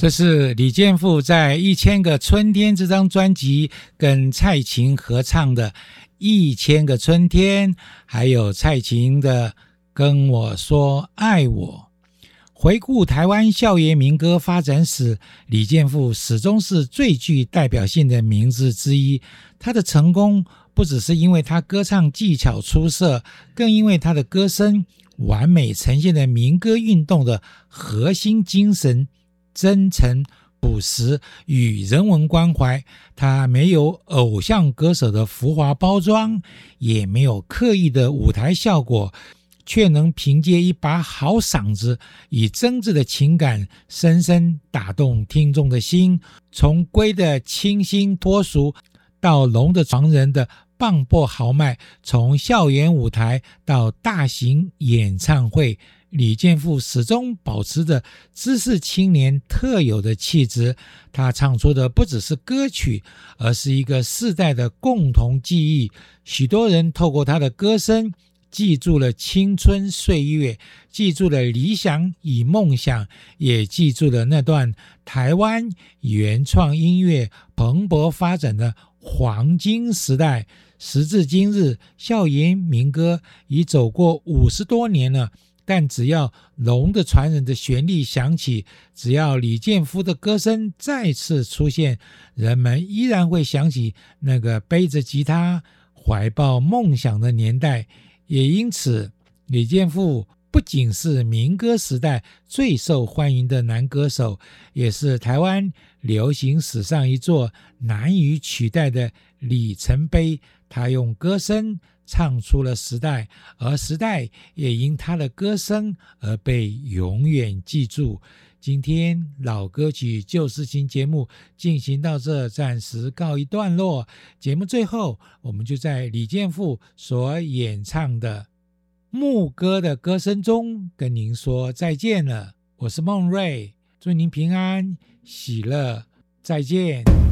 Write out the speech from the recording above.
这是李健富在《1000个春天》这张专辑跟蔡琴合唱的1000个春天，还有蔡琴的跟我说爱我。回顾台湾校园民歌发展史，李健富始终是最具代表性的名字之一。他的成功不只是因为他歌唱技巧出色，更因为他的歌声完美呈现了民歌运动的核心精神：真诚、朴实与人文关怀。他没有偶像歌手的浮华包装，也没有刻意的舞台效果，却能凭借一把好嗓子，以真挚的情感深深打动听众的心。从龟的清新脱俗到龙的传人的磅礴豪迈，从校园舞台到大型演唱会，李健富始终保持着知识青年特有的气质。他唱出的不只是歌曲，而是一个世代的共同记忆。许多人透过他的歌声记住了青春岁月，记住了理想与梦想，也记住了那段台湾原创音乐蓬勃发展的黄金时代。时至今日，校园民歌已走过50多年了，但只要龙的传人的旋律响起，只要李健富的歌声再次出现，人们依然会想起那个背着吉他怀抱梦想的年代。也因此，李健富不仅是民歌时代最受欢迎的男歌手，也是台湾流行史上一座难以取代的里程碑。他用歌声唱出了时代，而时代也因他的歌声而被永远记住。今天老歌曲旧事情节目进行到这，暂时告一段落。节目最后，我们就在李健富所演唱的牧歌的歌声中跟您说再见了。我是孟瑞，祝您平安喜乐，再见。